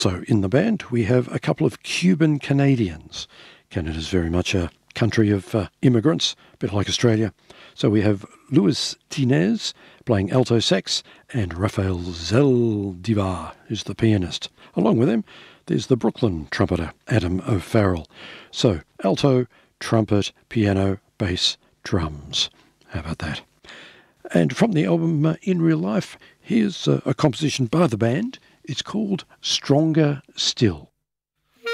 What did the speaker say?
So in the band, we have a couple of Cuban Canadians. Canada's very much a country of immigrants, a bit like Australia. So we have Luis Tinez playing alto sax and Rafael Zeldivar is the pianist. Along with him, there's the Brooklyn trumpeter, Adam O'Farrell. So alto, trumpet, piano, bass, drums. How about that? And from the album In Real Life, here's a composition by the band. It's called Stronger Still.